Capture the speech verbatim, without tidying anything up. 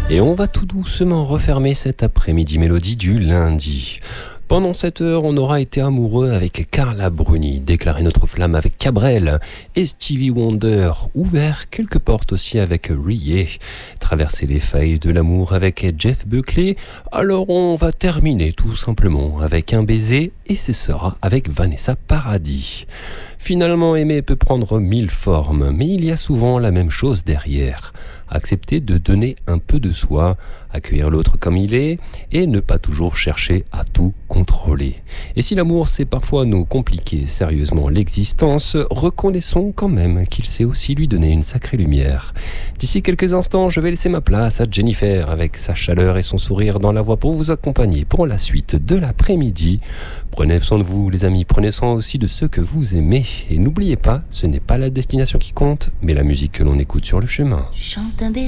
Et on va tout doucement refermer cet après-midi mélodie du lundi. Pendant cette heure, on aura été amoureux avec Carla Bruni, déclaré notre flamme avec Cabrel et Stevie Wonder, ouvert quelques portes aussi avec Rie, traversé les failles de l'amour avec Jeff Buckley. Alors on va terminer tout simplement avec un baiser et ce sera avec Vanessa Paradis. Finalement, aimer peut prendre mille formes, mais il y a souvent la même chose derrière. Accepter de donner un peu de soi, accueillir l'autre comme il est et ne pas toujours chercher à tout contrôler. Et si l'amour sait parfois nous compliquer sérieusement l'existence, reconnaissons quand même qu'il sait aussi lui donner une sacrée lumière. D'ici quelques instants, je vais laisser ma place à Jennifer avec sa chaleur et son sourire dans la voix pour vous accompagner pour la suite de l'après-midi. Prenez soin de vous les amis, prenez soin aussi de ceux que vous aimez et n'oubliez pas, ce n'est pas la destination qui compte, mais la musique que l'on écoute sur le chemin. Chante un baiser.